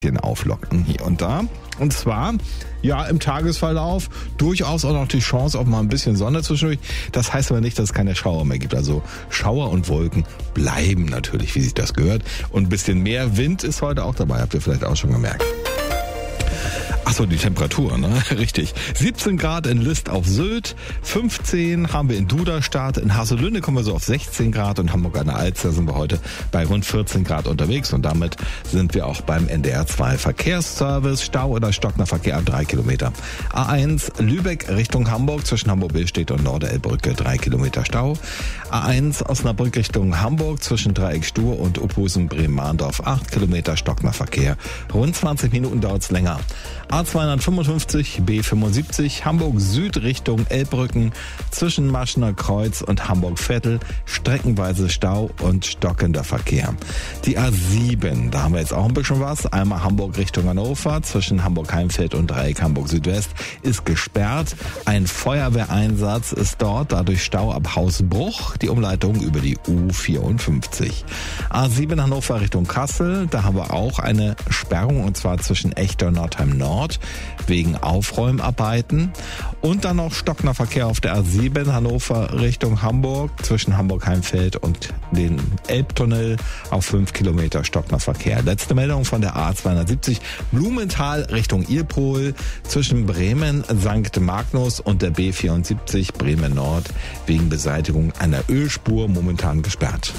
auflockern hier und da. Und zwar, ja, im Tagesverlauf durchaus auch noch die Chance auf mal ein bisschen Sonne zwischendurch. Das heißt aber nicht, dass es keine Schauer mehr gibt. Also Schauer und Wolken bleiben natürlich, wie sich das gehört. Und ein bisschen mehr Wind ist heute auch dabei, habt ihr vielleicht auch schon gemerkt. Achso, die Temperatur, ne? Richtig. 17 Grad in List auf Sylt, 15 haben wir in Duderstadt, in Haselünne kommen wir so auf 16 Grad und Hamburg an der Alster sind wir heute bei rund 14 Grad unterwegs und damit sind wir auch beim NDR 2 Verkehrsservice. Stau oder stockender Verkehr ab 3 Kilometer. A1 Lübeck Richtung Hamburg zwischen Hamburg-Billstedt und Norderelbbrücke 3 Kilometer Stau. A1 Osnabrück Richtung Hamburg zwischen Dreieck Stur und Uphusen Bremen-Mahndorf 8 Kilometer stockender Verkehr. Rund 20 Minuten dauert es länger. A255 B75 Hamburg Süd Richtung Elbbrücken zwischen Maschener Kreuz und Hamburg-Vettel streckenweise Stau und stockender Verkehr. Die A7, da haben wir jetzt auch ein bisschen was. Einmal Hamburg Richtung Hannover zwischen Hamburg-Heimfeld und Dreieck Hamburg Südwest ist gesperrt. Ein Feuerwehreinsatz ist dort, dadurch Stau ab Hausbruch. Die Umleitung über die U54. A7 Hannover Richtung Kassel, da haben wir auch eine Sperrung und zwar zwischen Echter und Nordheim Nord wegen Aufräumarbeiten und dann noch stockender Verkehr auf der A7 Hannover Richtung Hamburg zwischen Hamburg-Heimfeld und den Elbtunnel auf 5 Kilometer stockender Verkehr. Letzte Meldung von der A270 Blumenthal Richtung Irpol zwischen Bremen St. Magnus und der B74 Bremen Nord wegen Beseitigung einer Ölspur momentan gesperrt.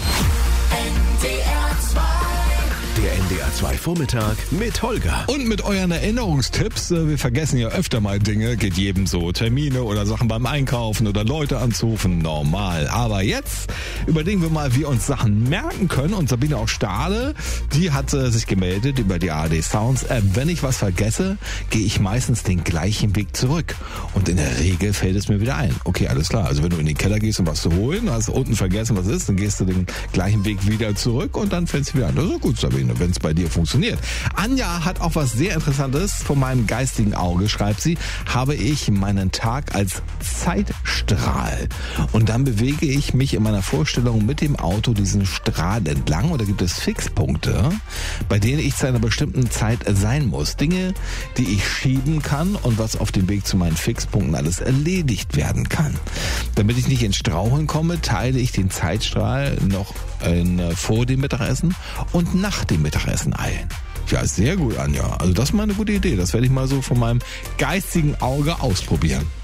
Der NDR 2 Vormittag mit Holger. Und mit euren Erinnerungstipps. Wir vergessen ja öfter mal Dinge. Geht jedem so. Termine oder Sachen beim Einkaufen oder Leute anzurufen. Normal. Aber jetzt überlegen wir mal, wie wir uns Sachen merken können. Und Sabine auch Stahle, die hat sich gemeldet über die ARD Sounds App. Wenn ich was vergesse, gehe ich meistens den gleichen Weg zurück. Und in der Regel fällt es mir wieder ein. Okay, alles klar. Also wenn du in den Keller gehst, um was zu holen, hast unten vergessen, was ist, dann gehst du den gleichen Weg wieder zurück und dann fällt es wieder an. Das ist gut, Sabine, wenn es bei dir funktioniert. Anja hat auch was sehr Interessantes. Von meinem geistigen Auge, schreibt sie, habe ich meinen Tag als Zeitstrahl. Und dann bewege ich mich in meiner Vorstellung mit dem Auto diesen Strahl entlang. Und da gibt es Fixpunkte, bei denen ich zu einer bestimmten Zeit sein muss. Dinge, die ich schieben kann und was auf dem Weg zu meinen Fixpunkten alles erledigt werden kann. Damit ich nicht ins Straucheln komme, teile ich den Zeitstrahl noch vor dem Mittagessen und nach dem Mittagessen ein. Ja, sehr gut, Anja. Also das ist mal eine gute Idee. Das werde ich mal so von meinem geistigen Auge ausprobieren.